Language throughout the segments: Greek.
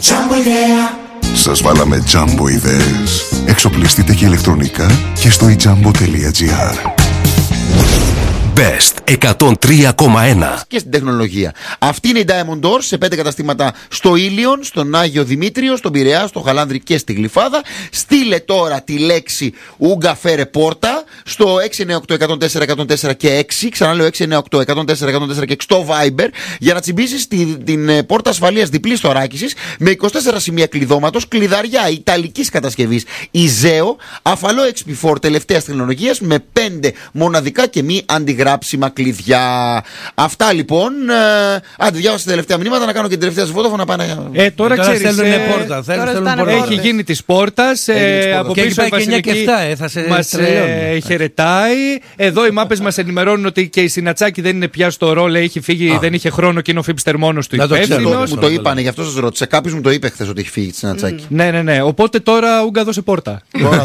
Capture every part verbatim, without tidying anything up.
Σας βάλαμε Jumbo ιδέες. Εξοπλιστείτε και ηλεκτρονικά και στο ijambo.gr. Best εκατόν τρία κόμμα ένα. Και στην τεχνολογία. Αυτή είναι η Diamond Doors σε πέντε καταστήματα στο Ήλιον, στον Άγιο Δημήτριο, στον Πειραιά, στο Χαλάνδρη και στη Γλυφάδα. Στείλε τώρα τη λέξη Ουγκα Φέρε Πόρτα στο έξι εννιά οκτώ εκατόν τέσσερα εκατόν τέσσερα και έξι. Ξαναλέω έξι εννιά οκτώ εκατόν τέσσερα εκατόν τέσσερα και έξι στο Viber για να τσιμπήσεις την, την πόρτα ασφαλείας διπλής θωράκισης με είκοσι τέσσερα σημεία κλειδώματος, κλειδαριά ιταλικής κατασκευής Ιζέο, αφαλό εξ πι φορ τελευταίας τεχνολογίας με πέντε μοναδικά και μη αντιγράψιμα κλειδιά. Αυτά λοιπόν. Ε, άντε, διάβασα τα τελευταία μηνύματα να κάνω και την τελευταία στη Vodafone να πάνε. Ε, τώρα τώρα ξέρεις. Θέλουν ε, πόρτα. Θέλουν πόρτα. Έχει γίνει της πόρτας. Ε, από και πίσω η Βασιλική μας ε, χαιρετάει. Εδώ οι μάπες μας ενημερώνουν ότι και η Συνατσάκη δεν είναι πια στο ρόλο. Έχει φύγει, Α. δεν είχε χρόνο και είναι ο Φίπστερ μόνος του υπεύθυνος. Μου το είπανε, γι' αυτό σας ρώτησα. Κάποιος μου το είπε χθες ότι έχει φύγει τη Συνατσάκη. Ναι, ναι, ναι. Οπότε τώρα Ουγκα δώσε πόρτα.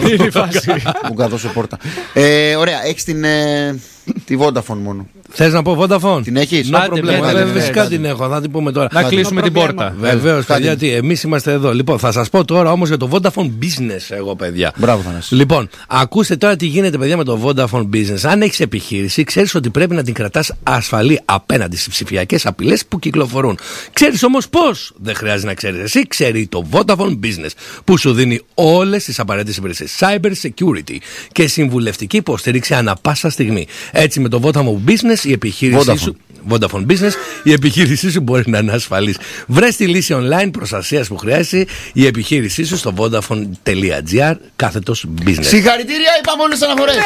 Ουγκα δώσε πόρτα. Ωραία, έχεις την. Τη Vodafone μόνο. Θες να πω Vodafone? Την έχεις? No problem. Φυσικά την έχω, θα την πούμε τώρα. Να κλείσουμε την πόρτα. Βεβαίως, παιδιά, τι, εμείς είμαστε εδώ. Λοιπόν, θα σας πω τώρα όμως για το Vodafone Business, εγώ, παιδιά. Μπράβο, Θανάση. Λοιπόν, ακούστε τώρα τι γίνεται, παιδιά, με το Vodafone Business. Αν έχεις επιχείρηση, ξέρεις ότι πρέπει να την κρατάς ασφαλή απέναντι στις ψηφιακές απειλές που κυκλοφορούν. Ξέρεις όμως πώς? Δεν χρειάζεται να ξέρεις εσύ. Ξέρει το Vodafone Business που σου δίνει όλες τις απαραίτητες υπηρεσίες Cyber Security και συμβουλευτική υποστήριξη ανά πάσα στιγμή. Έτσι, με το Vodafone Business η επιχείρησή Vodafone. σου Vodafone Business, η επιχείρησή σου μπορεί να είναι ασφαλής. Βρες τη λύση online προστασίας που χρειάζεται η επιχείρησή σου στο vodafone.gr κάθετος business. Συγχαρητήρια, είπαμε όλες τις αναφορές.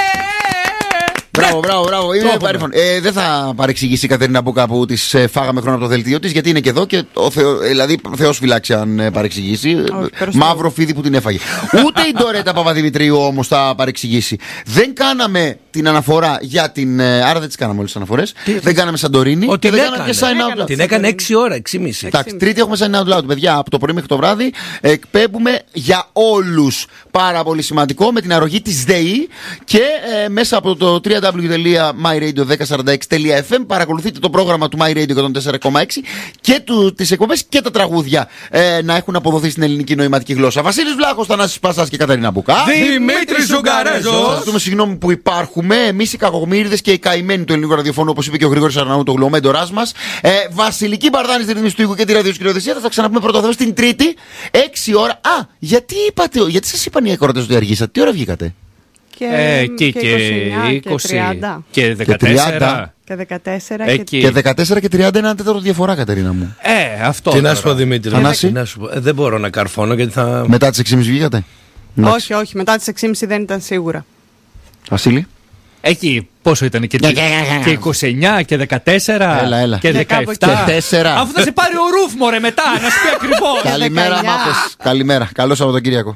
Μπράβο, μπράβο, μπράβο. Είμαι παρήφανο. Ε, δεν θα παρεξηγήσει η Κατερίνα Μπούκα που τη ε, φάγαμε χρόνο από το δελτίο τη, γιατί είναι και εδώ και ο Θεό, δηλαδή Θεός φυλάξει αν ε, παρεξηγήσει. Όχι, μαύρο φίδι που την έφαγε. Ούτε η Ντορέτα Παπαδημητρίου όμως θα παρεξηγήσει. Δεν κάναμε την αναφορά για την. Ε, άρα δεν τι κάναμε όλες τις αναφορές. Δεν κάναμε Σαντορίνη. Ότι δεν έκανε. Και sign out. Την έκανε έξι ώρα, έξι και μισή. Εντάξει, Τρίτη έχουμε sign out loud, παιδιά. Από το πρωί μέχρι το βράδυ εκπέμπουμε για όλους. Πάρα πολύ σημαντικό με την αρρωγή της ΔΕΗ και ε, μέσα από το double-u double-u double-u τελεία my radio one oh four six τελεία εφ εμ παρακολουθείτε το πρόγραμμα του My Radio εκατόν τέσσερα κόμμα έξι και του, τις εκπομπές και τα τραγούδια ε, να έχουν αποδοθεί στην ελληνική νοηματική γλώσσα. Βασίλης Βλάχος, Θανάσης Πασάς και Κατερίνα Μπουκά. Δημήτρης Ζουγκαρέζος. Σας ζητούμε συγγνώμη που υπάρχουμε. Εμείς οι κακομοίριδες και οι καημένοι του ελληνικού ραδιοφώνου, όπως είπε και ο Γρηγόρης Αρναούτογλου, ο μέντορας μας. Ε, Βασιλική Μπαρδάνη στη ρυθμίση του ήχου και τη ραδιοσκηνοθεσία. Θα τα ξαναπούμε πρώτο Θεός την Τρίτη, έξι ώρα. Α, γιατί είπατε, γιατί σας είπαν οι ακροατές ότι αργήσατε, τι ώρα βγήκατε? Και, ε, και, και, και είκοσι, και τριάντα. Και δεκατέσσερα. Και δεκατέσσερα. Εκεί. Και δεκατέσσερα και τριάντα είναι ένα τέταρτο διαφορά, Κατερίνα μου. Ε, αυτό. Τι να σου πω, Δημήτρη. Θανάση. Να σου πω. Ε, δεν μπορώ να καρφώνω γιατί θα. Μετά τις έξι και μισή βγήκατε? Όχι, όχι, μετά τις έξι και μισή δεν ήταν σίγουρα. Βασίλη. Εκεί πόσο ήταν και, και είκοσι εννιά και δεκατέσσερα έλα, έλα. Και δεκαεπτά. Και τέσσερα. Αφού θα σε πάρει ο Ρούφ, μωρέ, μετά, να σου πει ακριβώς. Καλημέρα, μάπες. Καλημέρα. Καλό Σαββατοκύριακο.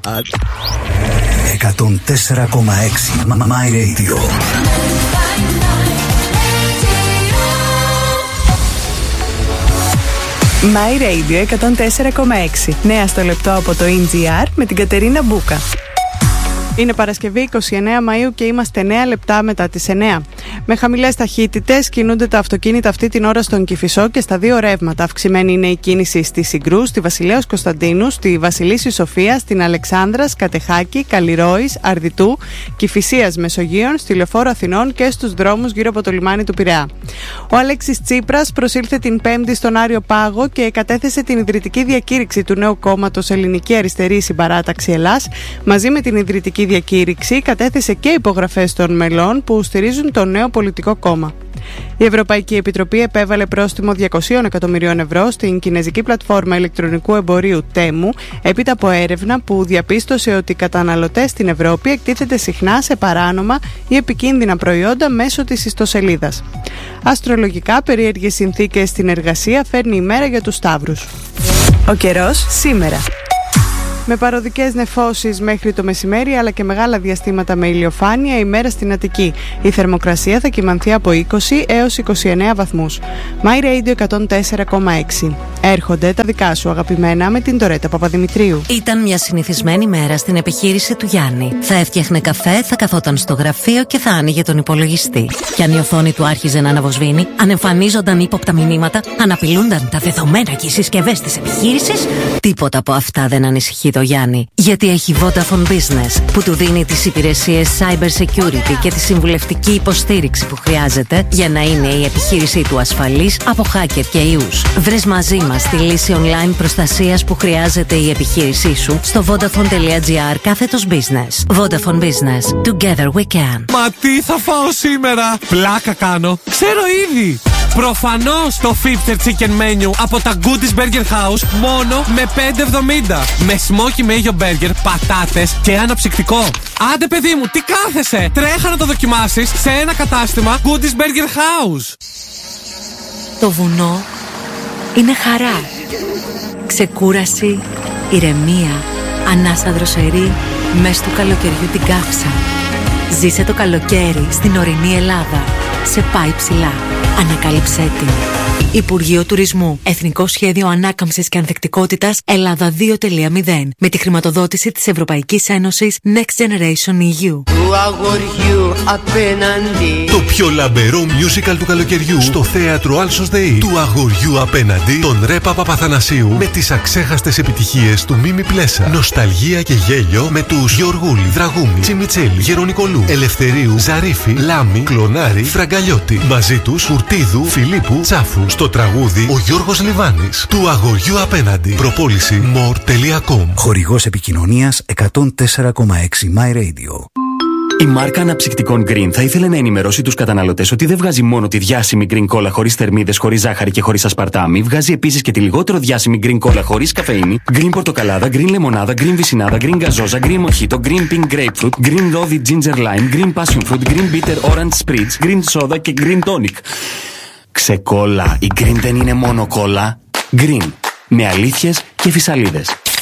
εκατόν τέσσερα κόμμα έξι My Radio. My Radio εκατόν τέσσερα κόμμα έξι. Νέα στο λεπτό από το εν τζι αρ με την Κατερίνα Μπούκα. Είναι Παρασκευή εικοστή ενάτη Μαΐου και είμαστε εννέα λεπτά μετά τις εννέα. Με χαμηλές ταχύτητες κινούνται τα αυτοκίνητα αυτή την ώρα στον Κηφισό και στα δύο ρεύματα. Αυξημένη είναι η κίνηση στη Συγκρού, στη Βασιλέως Κωνσταντίνου, στη Βασιλίσση Σοφία, στην Αλεξάνδρας, Κατεχάκη, Καλλιρόης, Αρδιτού, Κηφισίας Μεσογείων, στη Λεωφόρο Αθηνών και στους δρόμους γύρω από το λιμάνι του Πειραιά. Ο Αλέξης Τσίπρας προσήλθε την Πέμπτη στον Άριο Πάγο και κατέθεσε την ιδρυτική διακήρυξη του νέου κόμματος Ελληνική Αριστερή Συμπαράταξη Ελλάς. Μαζί με την ιδρυτική διακήρυξη κατέθεσε και υπογραφές των μελών που στηρίζουν το νέο πολιτικό κόμμα. Η Ευρωπαϊκή Επιτροπή επέβαλε πρόστιμο διακόσια εκατομμυρίων ευρώ στην κινεζική πλατφόρμα ηλεκτρονικού εμπορίου Τέμου έπειτα από έρευνα που διαπίστωσε ότι οι καταναλωτές στην Ευρώπη εκτίθεται συχνά σε παράνομα ή επικίνδυνα προϊόντα μέσω της ιστοσελίδας. Αστρολογικά, περίεργες συνθήκες στην εργασία φέρνει η μέρα για τους Σταύρους. Ο καιρός σήμερα. Με παροδικές νεφώσεις μέχρι το μεσημέρι, αλλά και μεγάλα διαστήματα με ηλιοφάνεια ημέρα στην Αττική. Η θερμοκρασία θα κυμανθεί από είκοσι έως είκοσι εννέα βαθμούς. My Radio εκατόν τέσσερα κόμμα έξι. Έρχονται τα δικά σου αγαπημένα με την Ντορέτα Παπαδημητρίου. Ήταν μια συνηθισμένη μέρα στην επιχείρηση του Γιάννη. Θα έφτιαχνε καφέ, θα καθόταν στο γραφείο και θα άνοιγε τον υπολογιστή. Κι αν η οθόνη του άρχιζε να αναβοσβήνει, αν εμφανίζονταν ύποπτα μηνύματα, αν απειλούνταν τα δεδομένα και οι συσκευές της επιχείρησης, τίποτα από αυτά δεν ανησυχεί το Γιάννη. Γιατί έχει Vodafone Business που του δίνει τις υπηρεσίες cyber security και τη συμβουλευτική υποστήριξη που χρειάζεται για να είναι η επιχείρησή του ασφαλής από hacker και ιούς. Βρες μαζί μας τη λύση online προστασίας που χρειάζεται η επιχείρησή σου στο vodafone.gr κάθετος business. Vodafone Business. Together we can. Μα τι θα φάω σήμερα? Πλάκα κάνω. Ξέρω ήδη. Προφανώς το Fifter Chicken Menu από τα Goodies Burger House μόνο με πέντε εβδομήντα. Με smoky mayo burger, πατάτες και αναψυκτικό. Άντε παιδί μου, τι κάθεσαι? Τρέχα να το δοκιμάσεις σε ένα κατάστημα Goodies Burger House. Το βουνό είναι χαρά, ξεκούραση, ηρεμία, ανάσα δροσερή μες του καλοκαιριού την καύσα. Ζήσε το καλοκαίρι στην ορεινή Ελλάδα. Σε πάει ψηλά. Ανακάλυψέ την. Υπουργείο Τουρισμού. Εθνικό Σχέδιο Ανάκαμψης και Ανθεκτικότητας Ελλάδα δύο τελεία μηδέν. Με τη χρηματοδότηση της Ευρωπαϊκής Ένωσης Next Generation ι γιου. Του αγοριού απέναντι. Το πιο λαμπερό musical του καλοκαιριού στο θέατρο Άλσος ΔΕΗ. Του αγοριού απέναντι. Τον Ρέπα Παπαθανασίου με τις αξέχαστες επιτυχίες του Μίμη Πλέσα. Νοσταλγία και γέλιο με τους Γεωργούλη, Δραγούμη, Τσιμιτσέλη, Γερονικολού, Ελευθερίου, Ζαρίφη, Λάμη, Κλονάρη, Φραγκαλιώτη. Μαζί τους Κουρτίδου, Φιλίππου, Τσάφου. Στο τραγούδι ο Γιώργος Λιβάνης. Του αγοριού απέναντι. Προπόληση more τελεία com. Χορηγός επικοινωνίας εκατόν τέσσερα κόμμα έξι My Radio. Η μάρκα αναψυκτικών Green θα ήθελε να ενημερώσει τους καταναλωτές ότι δεν βγάζει μόνο τη διάσημη Green Cola χωρίς θερμίδες, χωρίς ζάχαρη και χωρίς ασπαρτάμι, βγάζει επίσης και τη λιγότερο διάσημη Green Cola χωρίς καφεΐνη, Green Πορτοκαλάδα, Green Λεμονάδα, Green Βυσινάδα, Green Γκαζόζα, Green Mojito, Green Pink Grapefruit, Green Ρόδι Ginger Lime, Green Passion Fruit, Green Bitter Orange Spritz, Green Soda και Green Tonic. Ξεκόλα, η Green δεν είναι μόνο κόλλα. Green, με αλήθειες και φυσαλίδες.